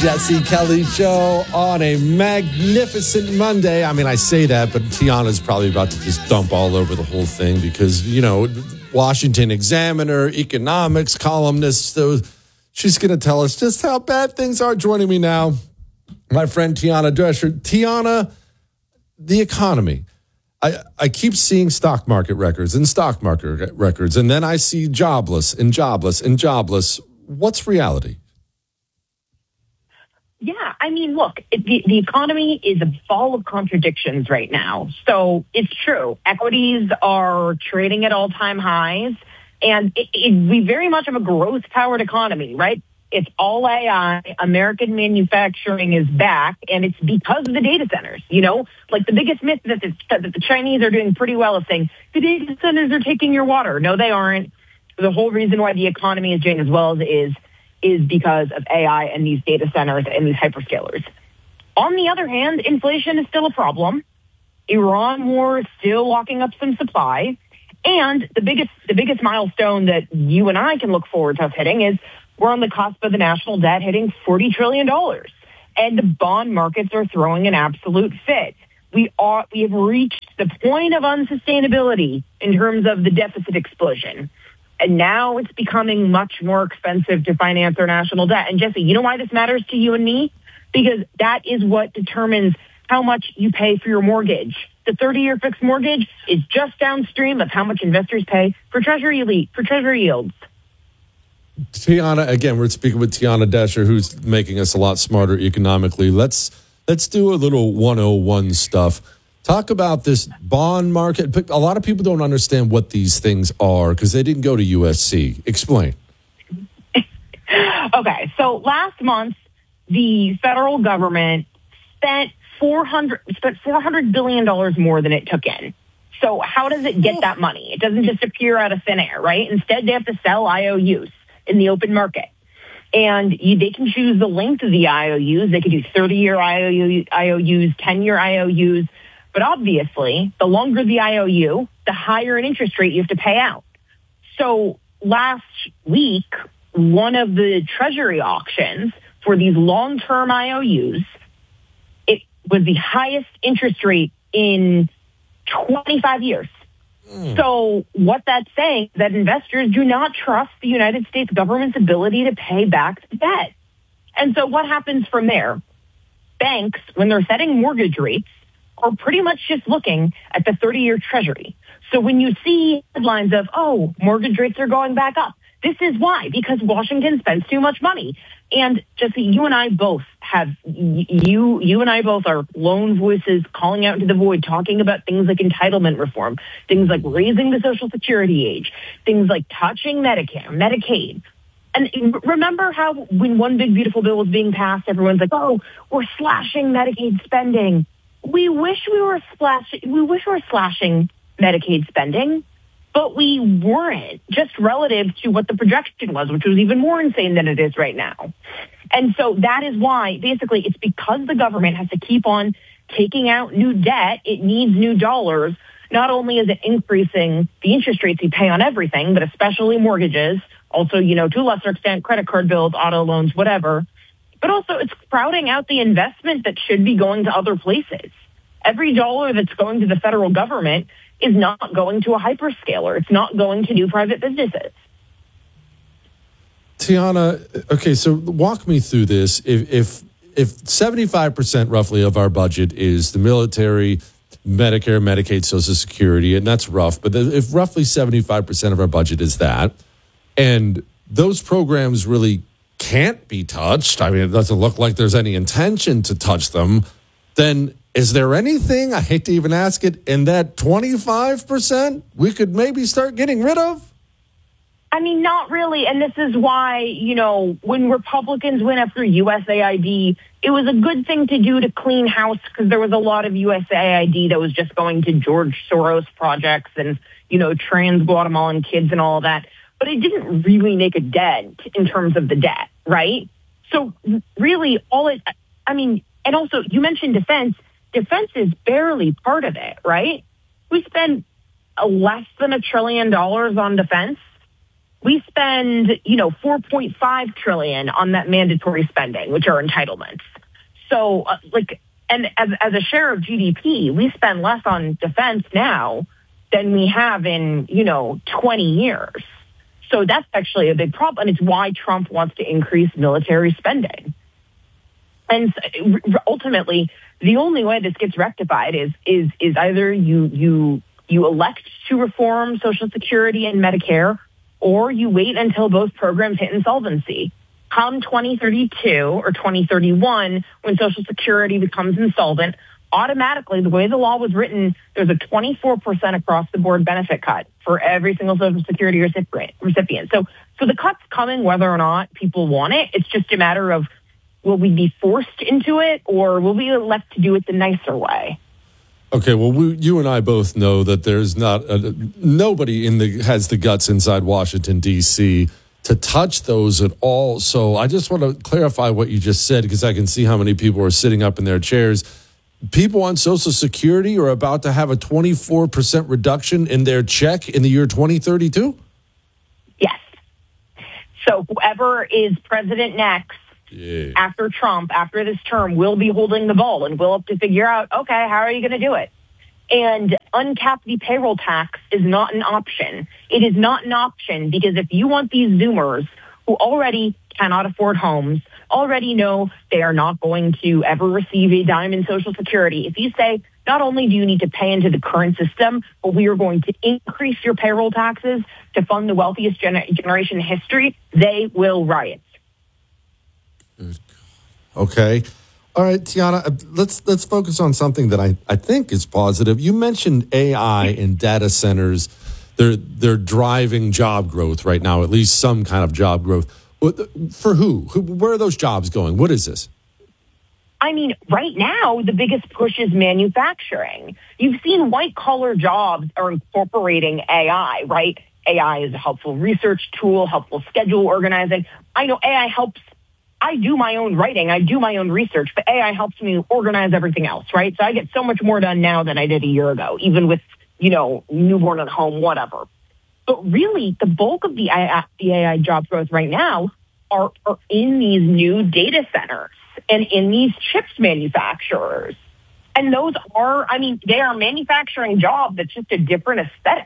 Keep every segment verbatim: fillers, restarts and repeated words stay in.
Jesse Kelly Show on a magnificent Monday. I mean, I say that, but Tiana's probably about to just dump all over the whole thing because, you know, Washington Examiner, economics columnist, so she's going to tell us just how bad things are. Joining me now, my friend Tiana Drescher. Tiana, the economy. I, I keep seeing stock market records and stock market records, and then I see jobless and jobless and jobless. What's reality? Yeah, I mean, look, it, the, the economy is a ball of contradictions right now. So it's true. Equities are trading at all-time highs, and it, it, we very much have a growth-powered economy, right? It's all A I. American manufacturing is back, and it's because of the data centers. You know, like the biggest myth that the, that the Chinese are doing pretty well is saying the data centers are taking your water. No, they aren't. The whole reason why the economy is doing as well as it is is because of A I and these data centers and these hyperscalers. On the other hand, inflation is still a problem. Iran war is still locking up some supply. And the biggest the biggest milestone that you and I can look forward to us hitting is we're on the cusp of the national debt hitting forty trillion dollars. And the bond markets are throwing an absolute fit. We are we have reached the point of unsustainability in terms of the deficit explosion. And now it's becoming much more expensive to finance our national debt. And Jesse, you know why this matters to you and me? Because that is what determines how much you pay for your mortgage. The thirty-year fixed mortgage is just downstream of how much investors pay for Treasury elite, for Treasury yields. Tiana, again, we're speaking with Tiana Drescher, who's making us a lot smarter economically. Let's let's do a little one oh one stuff. Talk about this bond market. A lot of people don't understand what these things are because they didn't go to U S C. Explain. Okay, so last month, the federal government spent four hundred spent four hundred billion dollars more than it took in. So how does it get that money? It doesn't just appear out of thin air, right? Instead, they have to sell I O Us in the open market. And you, they can choose the length of the I O Us. They could do thirty-year I O Us, ten-year I O Us. But obviously, the longer the I O U, the higher an interest rate you have to pay out. So last week, one of the Treasury auctions for these long-term I O Us, it was the highest interest rate in twenty-five years. Mm. So what that's saying is that investors do not trust the United States government's ability to pay back the debt. And so what happens from there? Banks, when they're setting mortgage rates, are pretty much just looking at the thirty-year Treasury. So when you see headlines of, oh, mortgage rates are going back up, this is why, because Washington spends too much money. And Jesse, you and I both have, you you and I both are lone voices calling out into the void, talking about things like entitlement reform, things like raising the Social Security age, things like touching Medicare, Medicaid. And remember how when one big beautiful bill was being passed, everyone's like, oh, we're slashing Medicaid spending. We wish we were slashing, we wish we were slashing Medicaid spending, but we weren't, just relative to what the projection was, which was even more insane than it is right now. And so that is why, basically, it's because the government has to keep on taking out new debt, it needs new dollars. Not only is it increasing the interest rates you pay on everything, but especially mortgages, also, you know, to a lesser extent, credit card bills, auto loans, whatever. But also it's crowding out the investment that should be going to other places. Every dollar that's going to the federal government is not going to a hyperscaler. It's not going to new private businesses. Tiana, okay, so walk me through this. If if if seventy-five percent roughly of our budget is the military, Medicare, Medicaid, Social Security, and that's rough, but if roughly seventy-five percent of our budget is that, and those programs really can't be touched, I mean, it doesn't look like there's any intention to touch them, then is there anything, I hate to even ask it, in that twenty-five percent we could maybe start getting rid of? I mean, not really. And this is why, you know, when Republicans went after U S A I D, it was a good thing to do to clean house because there was a lot of U S A I D that was just going to George Soros projects and, you know, trans Guatemalan kids and all of that. But it didn't really make a dent in terms of the debt, right? So really all it, I mean, and also you mentioned defense. Defense is barely part of it, right? We spend a less than a trillion dollars on defense. we spend, you know, four point five trillion dollars on that mandatory spending, which are entitlements. So, uh, like, and as, as a share of G D P, we spend less on defense now than we have in, you know, twenty years. So that's actually a big problem. And it's why Trump wants to increase military spending. And ultimately, the only way this gets rectified is is is either you you you elect to reform Social Security and Medicare, or you wait until both programs hit insolvency. Come twenty thirty-two or twenty thirty-one, when Social Security becomes insolvent, automatically, the way the law was written, there's a twenty-four percent across-the-board benefit cut for every single Social Security recipient. So, so the cut's coming whether or not people want it. It's just a matter of, will we be forced into it, or will we elect to do it the nicer way? Okay, well, we, you and I both know that there's not a, nobody in the has the guts inside Washington, D C to touch those at all. So I just want to clarify what you just said, because I can see how many people are sitting up in their chairs. People on Social Security are about to have a twenty-four percent reduction in their check in the year twenty thirty-two? Yes. So whoever is president next, yeah. after Trump, after this term, will be holding the ball, and we'll have to figure out, okay, how are you going to do it? And uncap the payroll tax is not an option. It is not an option because if you want these Zoomers who already cannot afford homes, already know they are not going to ever receive a dime in Social Security, if you say, not only do you need to pay into the current system, but we are going to increase your payroll taxes to fund the wealthiest gener- generation in history, they will riot. Okay. All right, Tiana, let's let's focus on something that I, I think is positive. You mentioned A I and data centers. They're, they're driving job growth right now, at least some kind of job growth. For who? who? Where are those jobs going? What is this? I mean, right now, the biggest push is manufacturing. You've seen white-collar jobs are incorporating A I, right? A I is a helpful research tool, helpful schedule organizing. I know A I helps. I do my own writing. I do my own research, but A I helps me organize everything else, right? So I get so much more done now than I did a year ago, even with, you know, newborn at home, whatever. But really, the bulk of the A I, the A I job growth right now are, are in these new data centers and in these chips manufacturers. And those are, I mean, they are manufacturing jobs that's just a different aesthetic.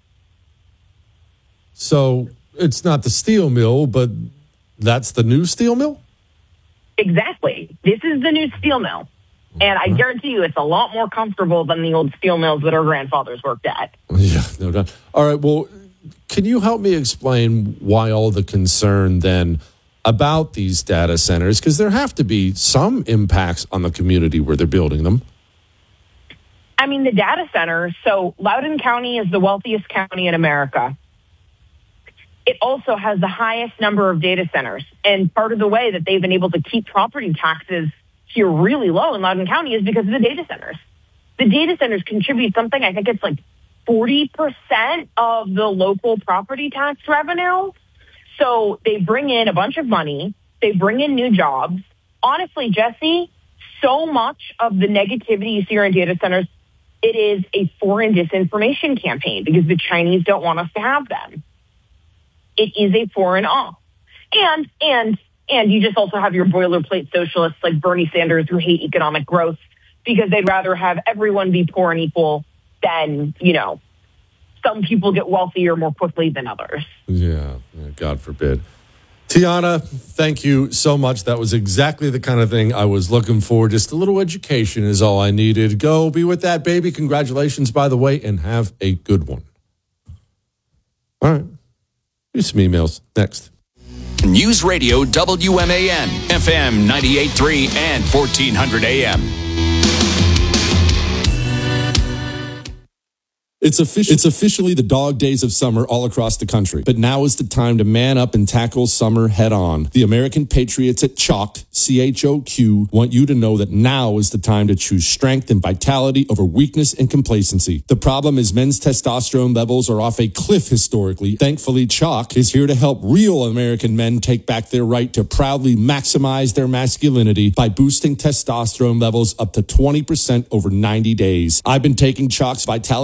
So it's not the steel mill, but that's the new steel mill? Exactly. This is the new steel mill. And I guarantee you it's a lot more comfortable than the old steel mills that our grandfathers worked at. Yeah, no doubt. All right, well, can you help me explain why all the concern then about these data centers? Because there have to be some impacts on the community where they're building them. I mean, the data centers, so Loudoun County is the wealthiest county in America. It also has the highest number of data centers. And part of the way that they've been able to keep property taxes here really low in Loudoun County is because of the data centers. The data centers contribute something, I think it's like forty percent of the local property tax revenue. So they bring in a bunch of money. They bring in new jobs. Honestly, Jesse, so much of the negativity you see around data centers, it is a foreign disinformation campaign because the Chinese don't want us to have them. It is a foreign off. And, and, and you just also have your boilerplate socialists like Bernie Sanders who hate economic growth because they'd rather have everyone be poor and equal than, you know, some people get wealthier more quickly than others. Yeah, God forbid. Tiana, thank you so much. That was exactly the kind of thing I was looking for. Just a little education is all I needed. Go be with that baby. Congratulations, by the way, and have a good one. All right. Here's some emails. Next. News Radio W M A N, F M ninety-eight point three and fourteen hundred A M. It's, official, it's officially the dog days of summer all across the country. But now is the time to man up and tackle summer head on. The American Patriots at Chalk, C H O Q, want you to know that now is the time to choose strength and vitality over weakness and complacency. The problem is men's testosterone levels are off a cliff historically. Thankfully, Chalk is here to help real American men take back their right to proudly maximize their masculinity by boosting testosterone levels up to twenty percent over ninety days. I've been taking Chalk's Vitality Stack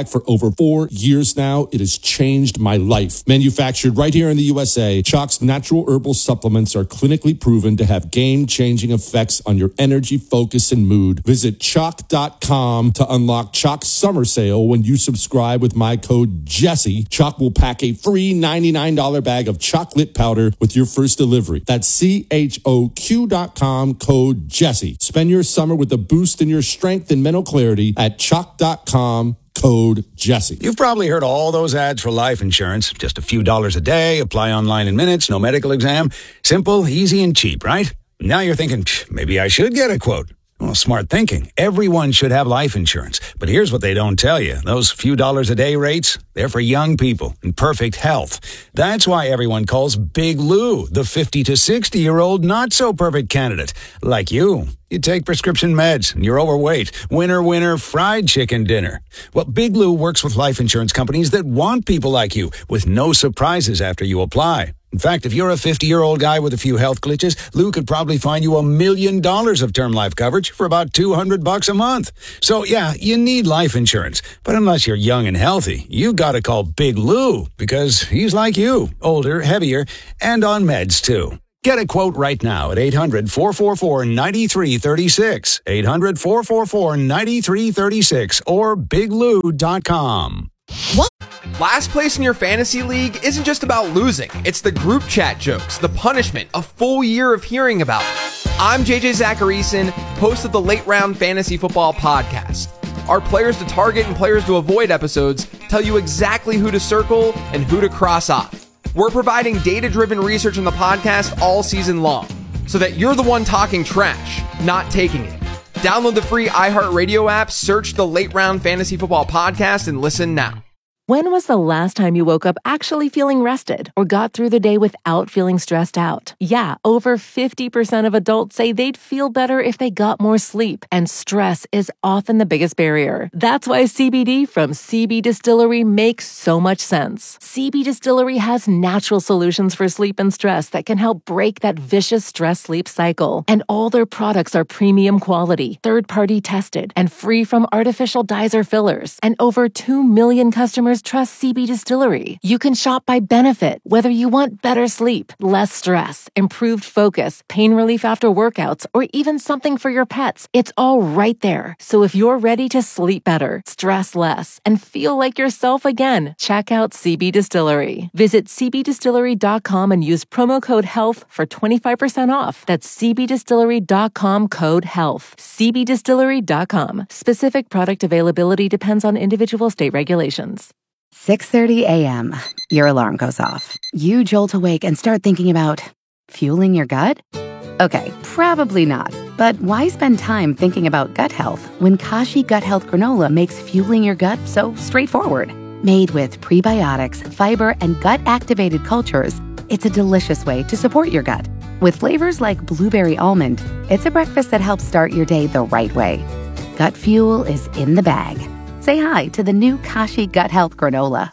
bag for over four years now. It has changed my life. Manufactured right here in the U S A, Choq's natural herbal supplements are clinically proven to have game-changing effects on your energy, focus, and mood. Visit choq dot com to unlock Choq's summer sale. When you subscribe with my code Jesse, Choq will pack a free ninety-nine dollars bag of chocolate powder with your first delivery. That's C H O Q dot com, code Jesse. Spend your summer with a boost in your strength and mental clarity at choq dot com, code Jesse. You've probably heard all those ads for life insurance. Just a few dollars a day, apply online in minutes, no medical exam. Simple, easy, and cheap, right? Now you're thinking, maybe I should get a quote. Well, smart thinking. Everyone should have life insurance. But here's what they don't tell you. Those few dollars a day rates, they're for young people in perfect health. That's why everyone calls Big Lou the fifty to sixty-year-old not-so-perfect candidate. Like you. You take prescription meds and you're overweight. Winner, winner, fried chicken dinner. Well, Big Lou works with life insurance companies that want people like you with no surprises after you apply. In fact, if you're a fifty-year-old guy with a few health glitches, Lou could probably find you a million dollars of term life coverage for about two hundred bucks a month. So yeah, you need life insurance. But unless you're young and healthy, you gotta call Big Lou because he's like you, older, heavier, and on meds too. Get a quote right now at eight hundred, four four four, nine three three six, eight hundred, four four four, nine three three six, or big lou dot com. What? Last place in your fantasy league isn't just about losing. It's the group chat jokes, the punishment, a full year of hearing about it. I'm J J Zacharyson, host of the Late Round Fantasy Football Podcast. Our players to target and players to avoid episodes tell you exactly who to circle and who to cross off. We're providing data-driven research on the podcast all season long, so that you're the one talking trash, not taking it. Download the free iHeartRadio app, search the Late Round Fantasy Football Podcast, and listen now. When was the last time you woke up actually feeling rested or got through the day without feeling stressed out? Yeah, over fifty percent of adults say they'd feel better if they got more sleep, and stress is often the biggest barrier. That's why C B D from C B Distillery makes so much sense. C B Distillery has natural solutions for sleep and stress that can help break that vicious stress-sleep cycle. And all their products are premium quality, third-party tested, and free from artificial dyes or fillers. And over two million customers trust C B Distillery. You can shop by benefit, whether you want better sleep, less stress, improved focus, pain relief after workouts, or even something for your pets. It's all right there. So if you're ready to sleep better, stress less, and feel like yourself again, check out C B Distillery. Visit c b distillery dot com and use promo code HEALTH for twenty-five percent off. That's c b distillery dot com, code HEALTH. c b distillery dot com. Specific product availability depends on individual state regulations. six thirty a.m. Your alarm goes off. You jolt awake and start thinking about fueling your gut? Okay, probably not. But why spend time thinking about gut health when Kashi Gut Health Granola makes fueling your gut so straightforward? Made with prebiotics, fiber, and gut-activated cultures, it's a delicious way to support your gut. With flavors like blueberry almond, it's a breakfast that helps start your day the right way. Gut fuel is in the bag. Say hi to the new Kashi Gut Health Granola.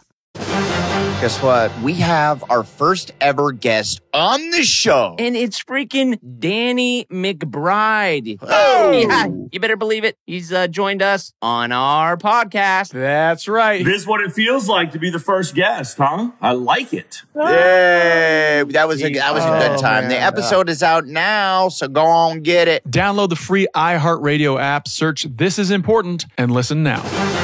Guess what? We have our first ever guest on the show. And it's freaking Danny McBride. Oh! Yeah, you better believe it. He's uh, joined us on our podcast. That's right. This is what it feels like to be the first guest, huh? I like it. Yay! That was a, that was a good time. Oh, the man. episode is out now, so go on, get it. Download the free iHeartRadio app, search This Is Important, and listen now.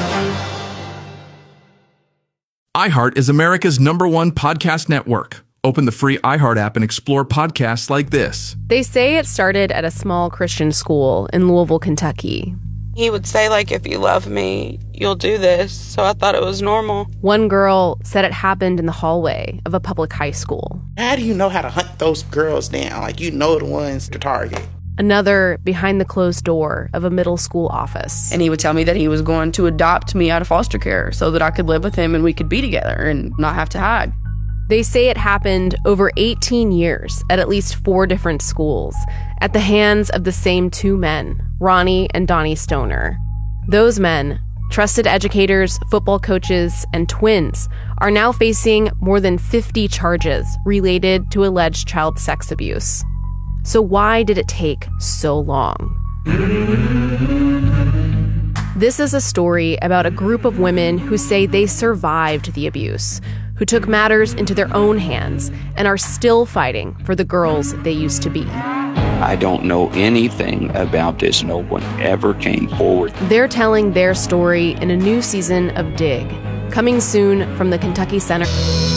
iHeart is America's number one podcast network. Open the free iHeart app and explore podcasts like this. They say it started at a small Christian school in Louisville, Kentucky. He would say, like, if you love me, you'll do this. So I thought it was normal. One girl said it happened in the hallway of a public high school. How do you know how to hunt those girls down? Like, you know the ones to target. Another behind the closed door of a middle school office. And he would tell me that he was going to adopt me out of foster care so that I could live with him and we could be together and not have to hide. They say it happened over eighteen years at at least four different schools at the hands of the same two men, Ronnie and Donnie Stoner. Those men, trusted educators, football coaches, and twins, are now facing more than fifty charges related to alleged child sex abuse. So why did it take so long? This is a story about a group of women who say they survived the abuse, who took matters into their own hands and are still fighting for the girls they used to be. I don't know anything about this. No one ever came forward. They're telling their story in a new season of Dig, coming soon from the Kentucky Center.